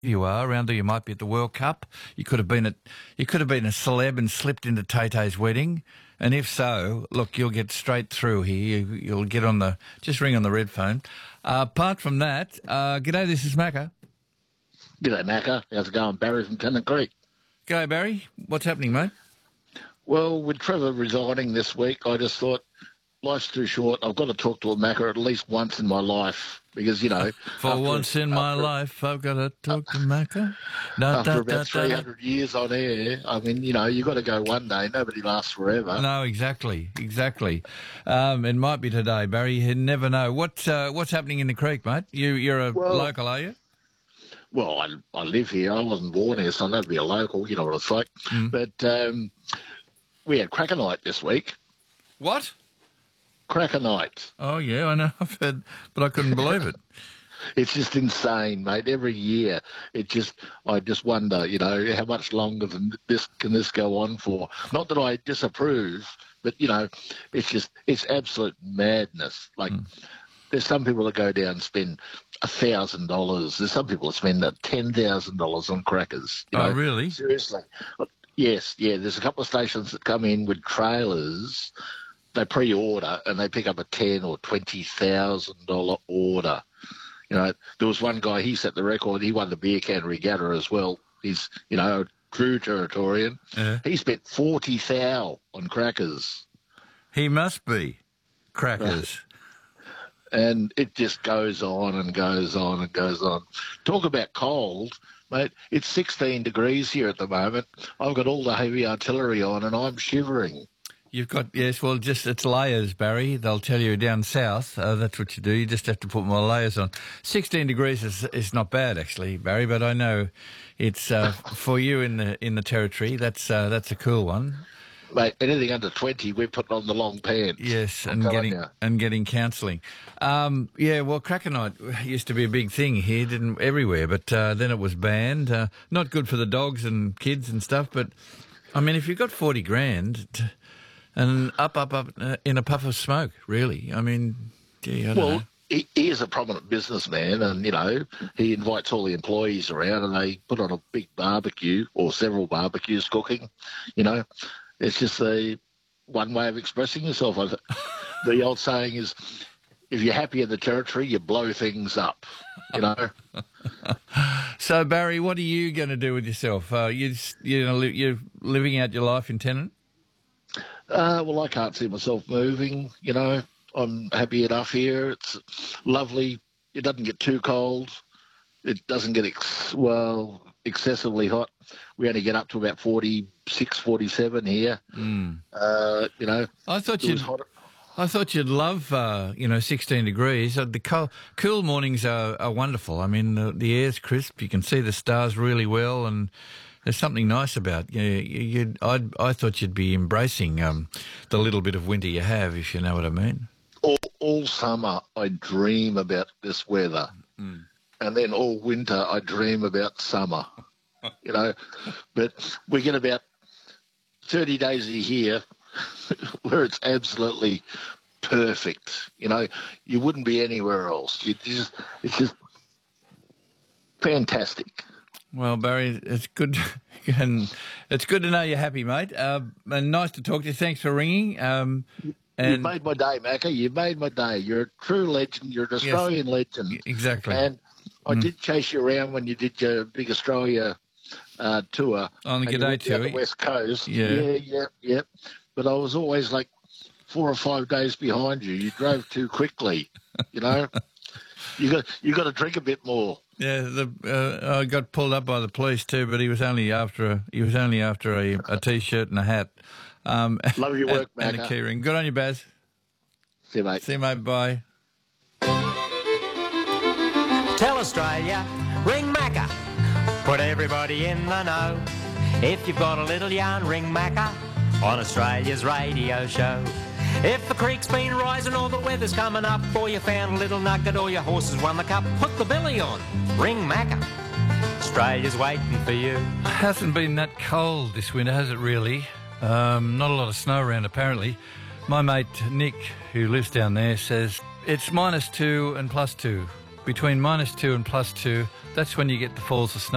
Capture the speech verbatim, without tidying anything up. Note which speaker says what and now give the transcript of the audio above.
Speaker 1: you are, around there you might be at the World Cup. You could have been at, you could have been a celeb and slipped into Tay-Tay's wedding. And if so, look, you'll get straight through here. You, you'll get on the, just ring on the red phone. Uh, apart from that, uh, g'day, this is Macca.
Speaker 2: G'day, Macca. How's it going? Barry from Tennant Creek.
Speaker 1: G'day, Barry. What's happening, mate?
Speaker 2: Well, with Trevor resigning this week, I just thought, life's too short. I've got to talk to a Macca at least once in my life because, you know...
Speaker 1: For once in my
Speaker 2: after,
Speaker 1: life, I've got to talk to Macca. No,
Speaker 2: after
Speaker 1: da,
Speaker 2: about
Speaker 1: da,
Speaker 2: three hundred
Speaker 1: da.
Speaker 2: years on air, I mean, you know, you've got to go one day. Nobody lasts forever.
Speaker 1: No, exactly, exactly. Um, it might be today, Barry. You never know. What, uh, what's happening in the creek, mate? You, you're a
Speaker 2: Well,
Speaker 1: local, are you?
Speaker 2: Well, I, I live here. I wasn't born here, so I know to be a local, you know what it's like.
Speaker 1: Mm.
Speaker 2: But um, we had Cracker Night this week.
Speaker 1: What?
Speaker 2: Cracker Night.
Speaker 1: Oh, yeah, I know. I've heard, but I couldn't believe it.
Speaker 2: It's just insane, mate. Every year, it just, I just wonder, you know, how much longer than this can this go on for? Not that I disapprove, but, you know, it's just, it's absolute madness. Like, mm. there's some people that go down and spend a thousand dollars. There's some people that spend ten thousand dollars on crackers. You
Speaker 1: oh,
Speaker 2: know?
Speaker 1: really?
Speaker 2: Seriously. Yes, yeah. There's a couple of stations that come in with trailers. They pre-order and they pick up a ten or twenty thousand dollar order. You know, there was one guy, he set the record. He won the beer can regatta as well. He's, you know, a true Territorian.
Speaker 1: Uh,
Speaker 2: he spent forty thou on crackers.
Speaker 1: He must be crackers.
Speaker 2: And it just goes on and goes on and goes on. Talk about cold, mate. It's sixteen degrees here at the moment. I've got all the heavy artillery on and I'm shivering.
Speaker 1: You've got, yes, well, just it's layers, Barry. They'll tell you down south, uh, that's what you do. You just have to put more layers on. sixteen degrees is, is not bad, actually, Barry, but I know it's, uh, for you in the in the territory, that's uh, that's a cool one.
Speaker 2: Mate, anything under twenty, we're putting on the long pants.
Speaker 1: Yes,
Speaker 2: I'm
Speaker 1: and getting
Speaker 2: you.
Speaker 1: and getting counselling. Um, yeah, well, Cracker Night used to be a big thing here, didn't everywhere, but uh, then it was banned. Uh, not good for the dogs and kids and stuff, but, I mean, if you've got forty grand... T- And up, up, up uh, in a puff of smoke, really. I mean, gee, I don't
Speaker 2: well,
Speaker 1: know.
Speaker 2: He, he is a prominent businessman and, you know, he invites all the employees around and they put on a big barbecue or several barbecues cooking, you know. It's just a one way of expressing yourself. The old saying is, if you're happy in the territory, you blow things up, you know.
Speaker 1: So, Barry, what are you going to do with yourself? Uh, you, you know, you're living out your life in Tennant?
Speaker 2: Uh, well, I can't see myself moving, you know. I'm happy enough here. It's lovely. It doesn't get too cold. It doesn't get, ex- well, excessively hot. We only get up to about forty-six, forty-seven here.
Speaker 1: Mm.
Speaker 2: Uh, you know,
Speaker 1: I thought you'd, I thought you'd love, uh, you know, sixteen degrees. Uh, the cool, cool mornings are, are wonderful. I mean, the, the air's crisp. You can see the stars really well and... There's something nice about you. you I I thought you'd be embracing um, the little bit of winter you have, if you know what I mean.
Speaker 2: All, all summer I dream about this weather, mm. and then all winter I dream about summer. You know, but we get about thirty days a year where it's absolutely perfect. You know, you wouldn't be anywhere else. You just it's just fantastic.
Speaker 1: Well, Barry, it's good, and it's good to know you're happy, mate. Uh, and nice to talk to you. Thanks for ringing. Um, and
Speaker 2: You've made my day, Macca. You've made my day. You're a true legend. You're an Australian
Speaker 1: yes,
Speaker 2: legend.
Speaker 1: Exactly.
Speaker 2: And I
Speaker 1: mm.
Speaker 2: did chase you around when you did your big Australia uh, tour
Speaker 1: on the G'day tour,
Speaker 2: the West Coast.
Speaker 1: Yeah,
Speaker 2: yeah, yeah, yeah. But I was always like four or five days behind you. You drove too quickly. You know, you got you got to drink a bit more.
Speaker 1: Yeah, the, uh, I got pulled up by the police too, but he was only after a he was only after a, a t-shirt and a hat. Um,
Speaker 2: Love your work,
Speaker 1: and, and a keyring. Good on you, Baz.
Speaker 2: See you, mate.
Speaker 1: See you, mate. Bye.
Speaker 3: Tell Australia, ring Macca. Put everybody in the know. If you've got a little yarn, ring Macca on Australia's radio show. If the creek's been rising or the weather's coming up, or you found a little nugget or your horses won the cup, put the billy on, ring Macca. Australia's waiting for you.
Speaker 1: It hasn't been that cold this winter, has it really? Um, not a lot of snow around apparently. My mate Nick, who lives down there, says it's minus two and plus two. Between minus two and plus two, that's when you get the falls of snow.